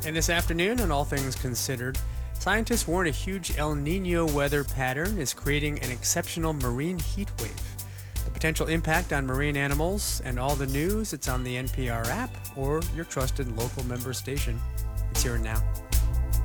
And this afternoon, on All Things Considered, scientists warn a huge El Nino weather pattern is creating an exceptional marine heat wave. The potential impact on marine animals and all the news, it's on the NPR app or your trusted local member station. It's here and now.